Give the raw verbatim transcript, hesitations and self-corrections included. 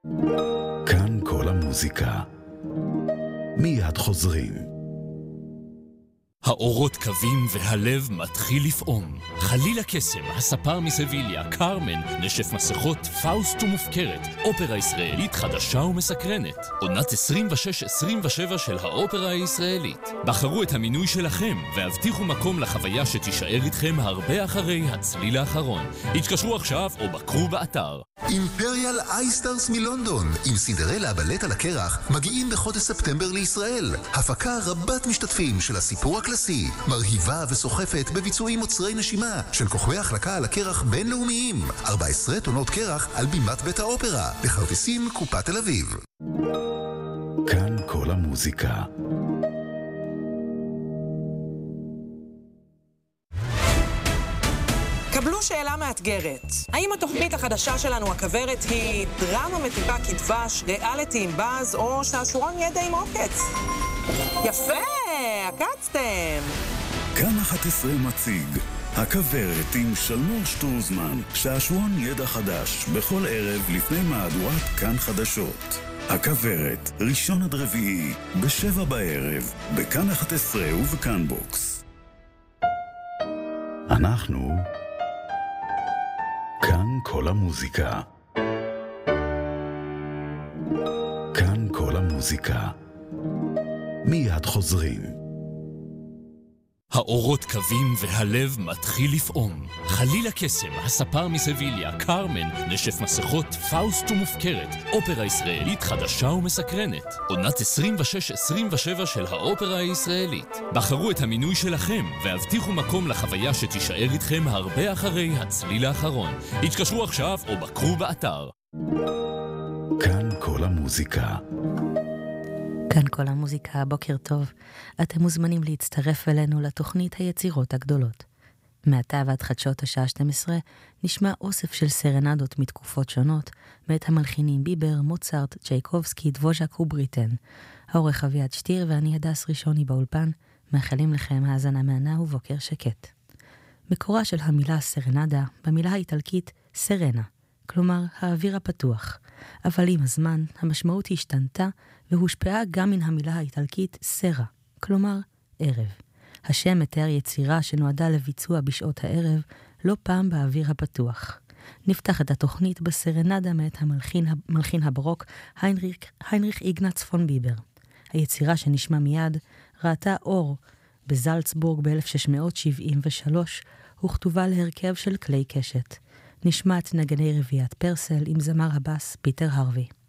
כאן כל המוזיקה. מיד חוזרים. האורות קווים והלב מתחיל לפעום. חליל הקסם, הספר מסביליה, קרמן, נשף מסכות, פאוסט ומופקרת. אופרה ישראלית חדשה ומסקרנת. עונת עשרים ושש עשרים ושבע של האופרה הישראלית. בחרו את המינוי שלכם והבטיחו מקום לחוויה שתישאר איתכם הרבה אחרי הצליל האחרון. התקשרו עכשיו או בקרו באתר. אימפריאל אייסטארס מלונדון עם סינדרלה הבלט על הקרח מגיעים בחודש ספטמבר לישראל. הפקה רבת משתתפים של הסיפור הקלאסי, מרהיבה וסוחפת בביצועים מוצרי נשימה של כוכבי החלקה על הקרח בינלאומיים. ארבע עשרה טונות קרח על בימת בית האופרה, בכרטיסים קופת תל אביב. כאן כל המוזיקה. קבלו שאלה מאתגרת. האם התוכנית החדשה שלנו, הכברת, היא דרמה מטיפה כדבש, ריאליטי עם באז, או שעשורון ידע עם עוקץ? יפה, עקצתם. כאן אחת עשרה מציג הכברת עם שלמור שטרוזמן, שעשורון ידע חדש, בכל ערב לפני מהדורת כאן חדשות. הכברת, ראשון עד רביעי, בשבע בערב, בכאן אחת עשרה ובכאן בוקס. אנחנו כאן כל המוזיקה. כאן כל המוזיקה. מיד חוזרים. האורות קווים והלב מתחיל לפעום. חליל הקסם, הספר מסביליה, קרמן, נשף מסכות, פאוסט ומופקרת. אופרה ישראלית חדשה ומסקרנת. עונת עשרים ושש עשרים ושבע של האופרה הישראלית. בחרו את המינוי שלכם והבטיחו מקום לחוויה שתישאר איתכם הרבה אחרי הצליל האחרון. התקשרו עכשיו או בקרו באתר. כאן כל המוזיקה. כאן כל המוזיקה, בוקר טוב. אתם מוזמנים להצטרף אלינו לתוכנית היצירות הגדולות. מעתה ועד חדשות השעה שתים עשרה נשמע אוסף של סרנדות מתקופות שונות, מאת המלחינים ביבר, מוצרט, צ'ייקובסקי, דבוז'ק ובריטן. העורך אביעד שטיר ואני הדס ראשוני באולפן, מאחלים לכם האזנה מהנה ובוקר שקט. מקורה של המילה סרנדה במילה האיטלקית סרנה, כלומר האוויר הפתוח, אבל עם הזמן המשמעות השתנתה והושפעה גם מן המילה האיטלקית סרה, כלומר ערב. השם מתאר יצירה שנועדה לביצוע בשעות הערב, לא פעם באוויר הפתוח. נפתח את התוכנית בסרנדה מאת המלחין, המלחין הברוק היינריך, היינריך איגנץ פון ביבר. היצירה שנשמע מיד ראתה אור בזלצבורג ב-אלף שש מאות שבעים ושלוש וכתובה להרכב של כלי קשת. נשמעת נגני רביעיית פרסל עם זמר הבאס פיטר הרווי.